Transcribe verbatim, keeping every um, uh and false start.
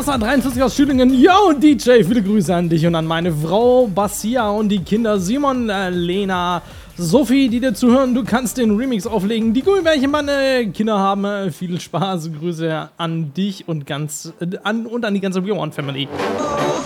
Wasser dreiundvierzig aus Schülingen. Yo, D J, viele Grüße an dich und an meine Frau Basia und die Kinder Simon, äh, Lena, Sophie, die dir zuhören. Du kannst den Remix auflegen. Die Gummibärchenmann, äh, Kinder haben äh, viel Spaß. Grüße an dich und ganz äh, an und an die ganze Real One Family.